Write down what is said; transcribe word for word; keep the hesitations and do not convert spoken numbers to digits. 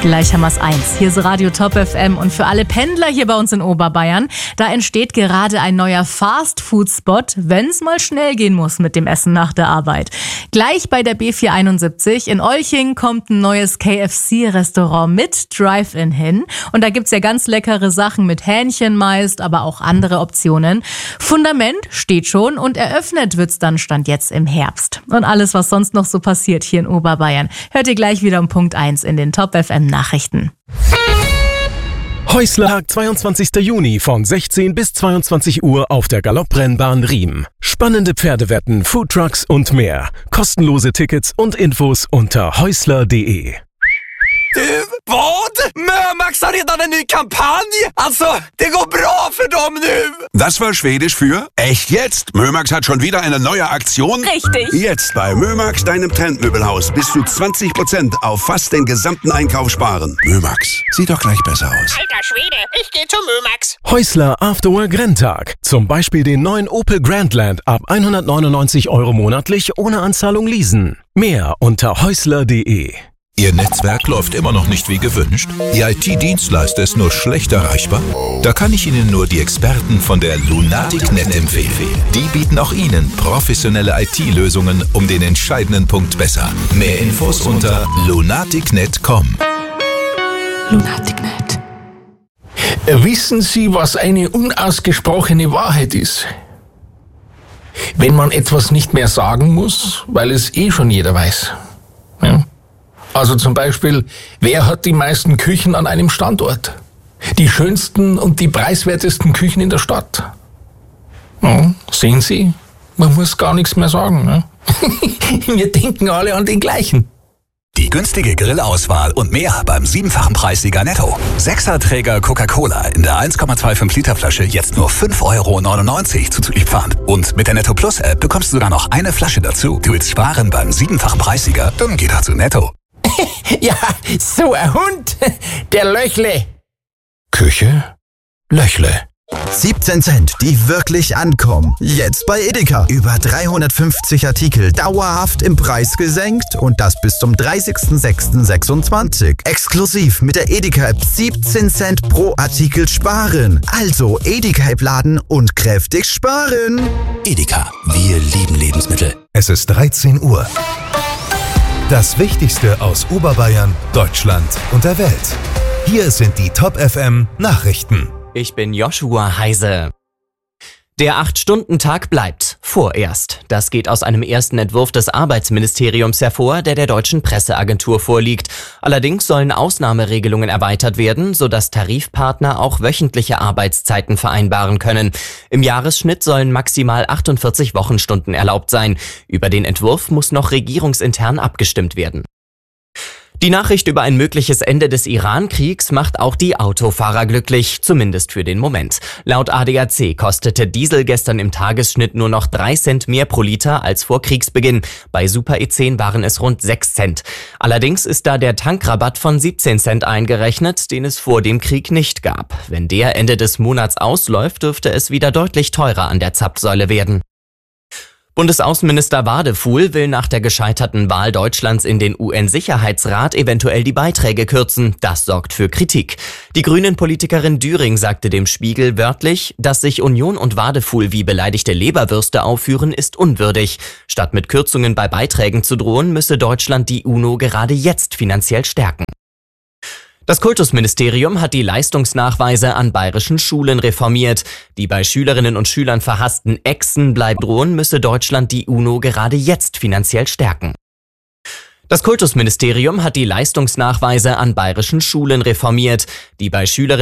Gleich haben wir es eins. Hier ist Radio Top F M und für alle Pendler hier bei uns in Oberbayern, da entsteht gerade ein neuer Fast-Food-Spot, wenn es mal schnell gehen muss mit dem Essen nach der Arbeit. Gleich bei der B vierhunderteinundsiebzig in Olching kommt ein neues K F C-Restaurant mit Drive-In hin. Und da gibt's ja ganz leckere Sachen mit Hähnchen meist, aber auch andere Optionen. Fundament steht schon und eröffnet wird's dann Stand jetzt im Herbst. Und alles, was sonst noch so passiert hier in Oberbayern, hört ihr gleich wieder um Punkt eins in den Top F M Nachrichten. Häusler, zweiundzwanzigster Juni von sechzehn bis zweiundzwanzig Uhr auf der Galopprennbahn Riem. Spannende Pferdewetten, Foodtrucks und mehr. Kostenlose Tickets und Infos unter häusler punkt de. Du, vad? Mömax har redan en ny kampanj! Alltså, det går bra för dem nu! Das war Schwedisch für echt jetzt. Mömax hat schon wieder eine neue Aktion. Richtig. Jetzt bei Mömax, deinem Trendmöbelhaus, bis zu zwanzig Prozent auf fast den gesamten Einkauf sparen. Mömax, sieht doch gleich besser aus. Alter Schwede, ich geh zu Mömax. Häusler Afterwork Renntag. Zum Beispiel den neuen Opel Grandland ab hundertneunundneunzig Euro monatlich ohne Anzahlung leasen. Mehr unter häusler punkt de. Ihr Netzwerk läuft immer noch nicht wie gewünscht? Ihr I T-Dienstleister ist nur schlecht erreichbar? Da kann ich Ihnen nur die Experten von der Lunatic.net empfehlen. Die bieten auch Ihnen professionelle I T-Lösungen um den entscheidenden Punkt besser. Mehr Infos unter lunatic punkt net punkt com. Lunatic punkt net. Wissen Sie, was eine unausgesprochene Wahrheit ist? Wenn man etwas nicht mehr sagen muss, weil es eh schon jeder weiß. Ja? Also zum Beispiel, wer hat die meisten Küchen an einem Standort? Die schönsten und die preiswertesten Küchen in der Stadt. Ja, sehen Sie, man muss gar nichts mehr sagen. Ne? Wir denken alle an den gleichen. Die günstige Grillauswahl und mehr beim siebenfachen Preissieger Netto. Sechserträger Coca-Cola in der eins Komma fünfundzwanzig Liter Flasche jetzt nur fünf Euro neunundneunzig zuzüglich Pfand. Und mit der Netto Plus App bekommst du sogar noch eine Flasche dazu. Du willst sparen beim siebenfachen Preissieger? Dann geh doch zu Netto. Ja, so ein Hund, der Löchle. Küche? Löchle. siebzehn Cent, die wirklich ankommen. Jetzt bei Edeka. Über dreihundertfünfzig Artikel dauerhaft im Preis gesenkt und das bis zum dreißigsten sechsten sechsundzwanzig. Exklusiv mit der Edeka-App siebzehn Cent pro Artikel sparen. Also Edeka-App laden und kräftig sparen. Edeka, wir lieben Lebensmittel. Es ist dreizehn Uhr. Das Wichtigste aus Oberbayern, Deutschland und der Welt. Hier sind die Top F M Nachrichten. Ich bin Joshua Heise. Der acht-Stunden-Tag bleibt vorerst. Das geht aus einem ersten Entwurf des Arbeitsministeriums hervor, der der deutschen Presseagentur vorliegt. Allerdings sollen Ausnahmeregelungen erweitert werden, sodass Tarifpartner auch wöchentliche Arbeitszeiten vereinbaren können. Im Jahresschnitt sollen maximal achtundvierzig Wochenstunden erlaubt sein. Über den Entwurf muss noch regierungsintern abgestimmt werden. Die Nachricht über ein mögliches Ende des Iran-Kriegs macht auch die Autofahrer glücklich, zumindest für den Moment. Laut A D A C kostete Diesel gestern im Tagesschnitt nur noch drei Cent mehr pro Liter als vor Kriegsbeginn. Bei Super E zehn waren es rund sechs Cent. Allerdings ist da der Tankrabatt von siebzehn Cent eingerechnet, den es vor dem Krieg nicht gab. Wenn der Ende des Monats ausläuft, dürfte es wieder deutlich teurer an der Zapfsäule werden. Bundesaußenminister Wadefuhl will nach der gescheiterten Wahl Deutschlands in den U N-Sicherheitsrat eventuell die Beiträge kürzen. Das sorgt für Kritik. Die Grünen-Politikerin Düring sagte dem Spiegel wörtlich, dass sich Union und Wadefuhl wie beleidigte Leberwürste aufführen, ist unwürdig. Statt mit Kürzungen bei Beiträgen zu drohen, müsse Deutschland die UNO gerade jetzt finanziell stärken. Das Kultusministerium hat die Leistungsnachweise an bayerischen Schulen reformiert. Die bei Schülerinnen und Schülern verhassten Echsen bleiben drohen, müsse Deutschland die UNO gerade jetzt finanziell stärken. Das Kultusministerium hat die Leistungsnachweise an bayerischen Schulen reformiert. Die bei Schülerinnen